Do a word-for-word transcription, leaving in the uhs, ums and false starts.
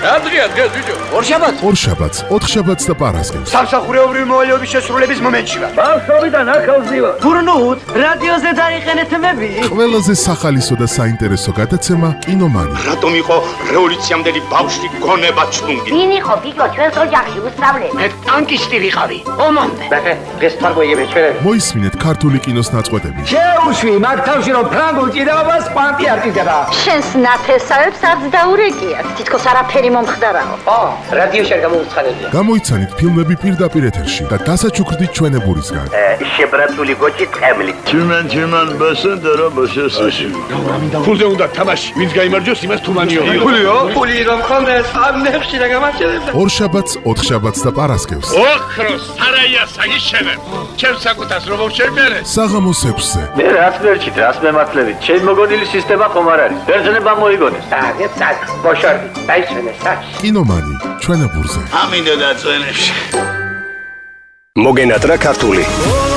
რა დღეა დღეს ბიჭო? ორშაბათს. ორშაბათს, ოთხშაბათს და პარასკევს. სამსახურეობრივი მოვალეობის შესრულების მომენტში ვარ. ბავშვობიდან ახალზივა. გურნუთ, რადიოზე დაიყენეთ მები. ყველაზე სახალისო და საინტერესო გადაცემა კინომანი. რატომ იყო რევოლუციამდელი ბავშვი გონება ჩუნგი? ვინ იყო გიგო ჩვენს ოჯახში უსწავლე? მე ტანკისტი ვიყავი. ომამდე. ბახე, დღეს თარგმნიები ჩვენ. მოისმინეთ ქართული კინოს ნაწყვეტები. შეუშვი მაგ თავში რომ ფრანგულ ჭიდაობას პანტი არ ჭირდება. შენს ნათესავებს არც დაურეკიათ. თითქოს არაფერი მომხდარაო. ო, რადიოში არ გამოუცხადებია. გამოიცანით ფილმები პირდაპირ ეთერში და დასაჩუქრდით ჩვენებურისგან. შებრაცული გოჭი თხემლით. Tümen tümen basın dara basıyorsun. ფულზე უნდა თამაში. ვინც გაიმარჯვოს, იმას თუმანიო. ფულიო? ფული რომ ხონდეს, ამ ნებში რა გამარჯვებდა. ორშაბათს, ოთხშაბათს და პარასკევს. ოქროს სარაია საგიშენებ. ჩემ საკუთას რომ მოვშერბერე. საღამოს ექვსზე. Ne rast verçit, rast mematlevit. Çel mogonili sistema xom ar არის. ბერძნება მოიგონეს. აგეთ სად, ბოშორდი, დაიშვენე საჩ. კინომანი, ჩვენებურზე. ამინდა და წვენებში. მოგენატრა ქართული